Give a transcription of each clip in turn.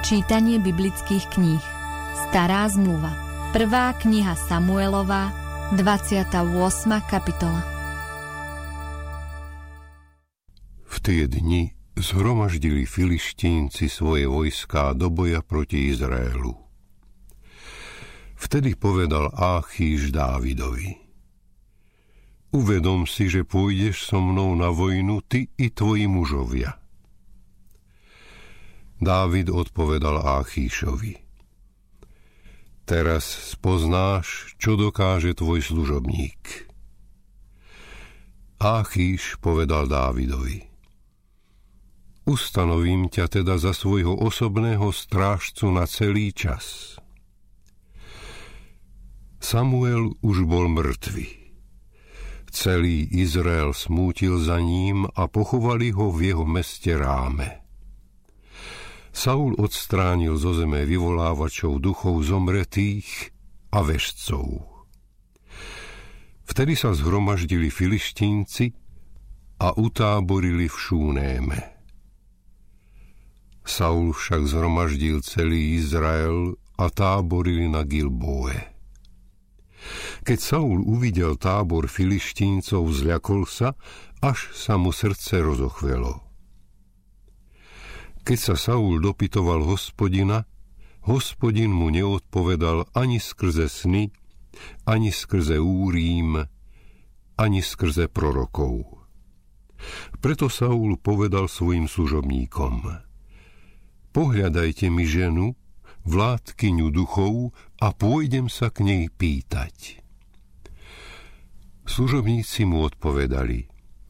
Čítanie biblických kníh. Stará zmluva. 1. kniha Samuelova, 28. kapitola. V tie dni zhromaždili Filištínci svoje vojská do boja proti Izraelu. Vtedy povedal Áchíš Dávidovi: Uvedom si, že pôjdeš so mnou na vojnu, ty i tvoji mužovia. Dávid odpovedal Áchíšovi: Teraz spoznáš, čo dokáže tvoj služobník. Áchíš povedal Dávidovi: Ustanovím ťa teda za svojho osobného strážcu na celý čas. Samuel už bol mŕtvy. Celý Izrael smútil za ním a pochovali ho v jeho meste Ráme. Saul odstránil zo zeme vyvolávačov duchov zomretých a vešcov. Vtedy sa zhromaždili Filištínci a utáborili v Šúnéme. Saul však zhromaždil celý Izrael a táborili na Gilboe. Keď Saul uvidel tábor Filištíncov, zľakol sa, až sa mu srdce rozochvelo. Keď sa Saul dopytoval Hospodina, Hospodin mu neodpovedal ani skrze sny, ani skrze Úrím, ani skrze prorokov. Preto Saul povedal svojim služobníkom: Pohľadajte mi ženu, vládkyňu duchov, a pôjdem sa k nej pýtať. Služobníci mu odpovedali: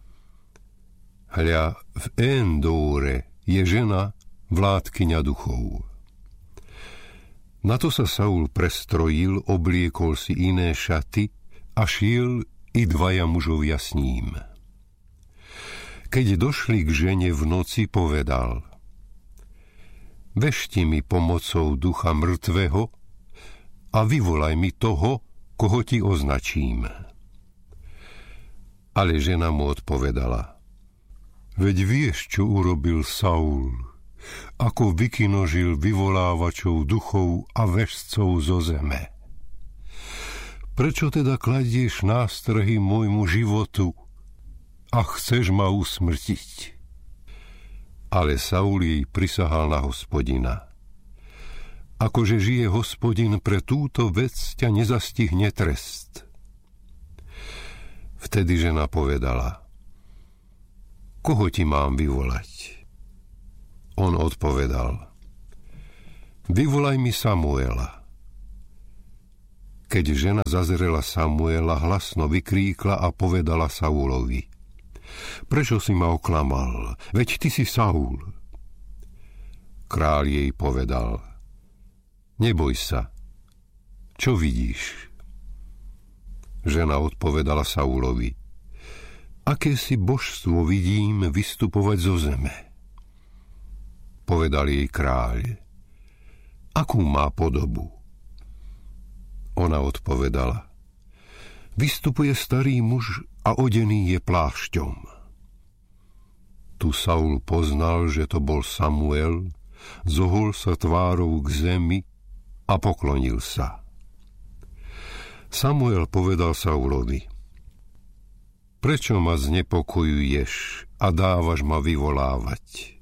Hľa, v Endóre je žena, vládkyňa duchov. Na to sa Saul prestrojil, obliekol si iné šaty a šiel i dvaja mužovia s ním. Keď došli k žene v noci, povedal: Vešti mi pomocou ducha mŕtvého a vyvolaj mi toho, koho ti označím. Ale žena mu odpovedala: Veď vieš, čo urobil Saul, ako vykinožil vyvolávačov duchov a vešcov zo zeme. Prečo teda kladieš nástrahy môjmu životu a chceš ma usmrtiť? Ale Saul jej prisahal na Hospodina: Akože žije Hospodin, pre túto vec ťa nezastihne trest. Vtedy žena povedala: Koho ti mám vyvolať? On odpovedal: Vyvolaj mi Samuela. Keď žena zazrela Samuela, hlasno vykríkla a povedala Saulovi: Prečo si ma oklamal? Veď ty si Saul. Kráľ jej povedal: Neboj sa. Čo vidíš? Žena odpovedala Saulovi: Aké si božstvo vidím vystupovať zo zeme? Povedal jej kráľ: Akú má podobu? Ona odpovedala: Vystupuje starý muž a odený je plášťom. Tu Saul poznal, že to bol Samuel, zohol sa tvárou k zemi a poklonil sa. Samuel povedal Saulovi: Prečo ma znepokojuješ a dávaš ma vyvolávať?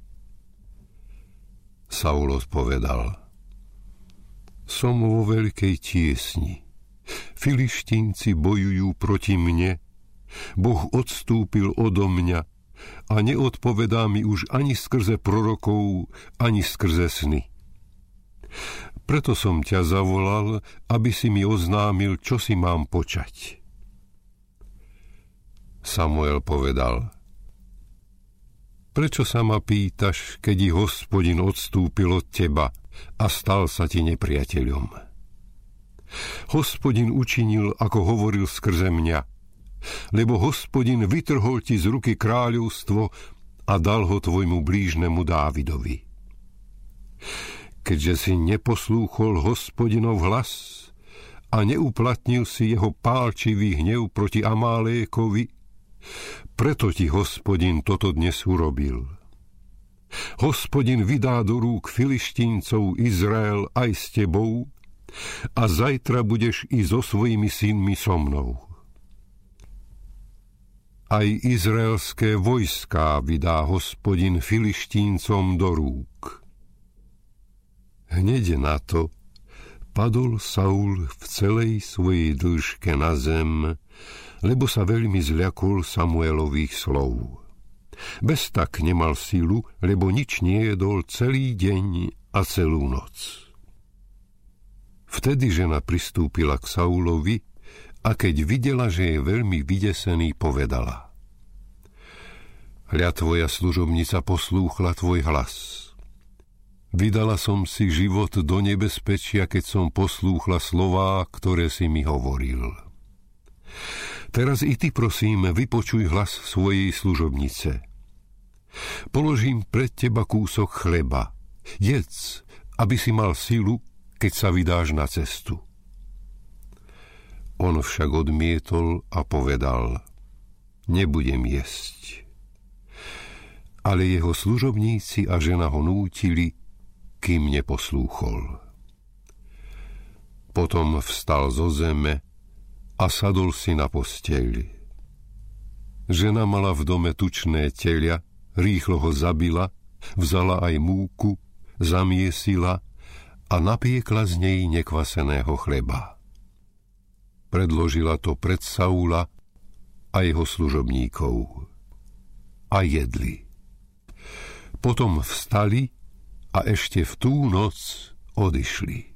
Saul odpovedal: Som vo veľkej tiesni. Filištínci bojujú proti mne, Boh odstúpil odo mňa a neodpovedá mi už ani skrze prorokov, ani skrze sny. Preto som ťa zavolal, aby si mi oznámil, čo si mám počať. Samuel povedal: Prečo sa ma pýtaš, keď i Hospodin odstúpil od teba a stal sa ti nepriateľom? Hospodin učinil, ako hovoril skrze mňa, lebo Hospodin vytrhol ti z ruky kráľovstvo a dal ho tvojmu blížnemu Dávidovi. Keďže si neposlúchol Hospodinov hlas a neuplatnil si jeho pálčivý hnev proti Amálékovi, preto ti Hospodin toto dnes urobil. Hospodin vydá do rúk Filištíncov Izrael aj s tebou a zajtra budeš i so svojimi synmi so mnou. Aj izraelské vojská vydá Hospodin Filištíncom do rúk. Hneď na to padol Saul v celej svojej dĺžke na zem, lebo sa veľmi zľakol Samuelových slov. Bez tak nemal silu, lebo nič nejedol celý deň a celú noc. Vtedy žena pristúpila k Saulovi a keď videla, že je veľmi vydesený, povedala: Hľa, tvoja služobnica poslúchla tvoj hlas. Vydala som si život do nebezpečia, keď som poslúchla slová, ktoré si mi hovoril. Teraz i ty, prosím, vypočuj hlas svojej služobnice. Položím pred teba kúsok chleba. Jedz, aby si mal silu, keď sa vydáš na cestu. On však odmietol a povedal: Nebudem jesť. Ale jeho služobníci a žena ho nútili, kým neposlúchol. Potom vstal zo zeme a sadol si na posteľ. Žena mala v dome tučné telia, rýchlo ho zabila, vzala aj múku, zamiesila a napiekla z nej nekvaseného chleba. Predložila to pred Saula a jeho služobníkov. A jedli. Potom vstali a ešte v tú noc odišli.